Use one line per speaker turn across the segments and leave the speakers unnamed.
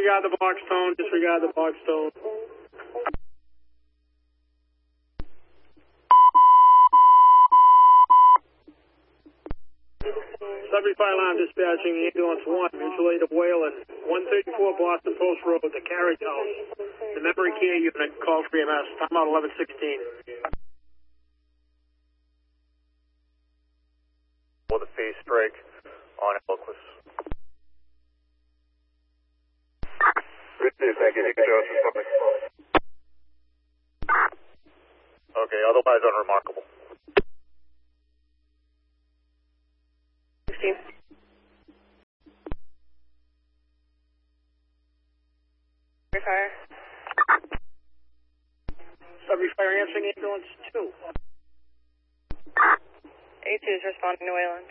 Disregard the box tone, disregard the box tone. 75 alarm dispatching, ambulance 1, mutual aid of Wayland, 134 Boston Post Road, the carriage house. The memory care unit, call for EMS, timeout 11:16.
With a phase strike on Elquist.
Good day, thank you, Nick Joseph, public.
Okay, otherwise unremarkable.
16. Fire.
75 answering ambulance 2.
A2 is responding to Wayland.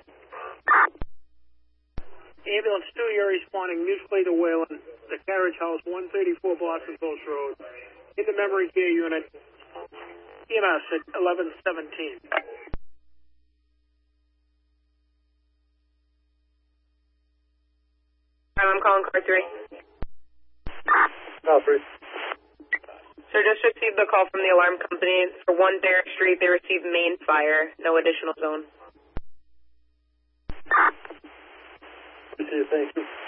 Ambulance 2, you're responding mutual aid of Wayland, the carriage house, 134 Boston Post Road. In the memory care unit, EMS at 11:17.
I'm calling car 3.
Call 3.
Sir, just received the call from the alarm company. For 1 Derrick Street, they received main fire. No additional zone.
Thank you.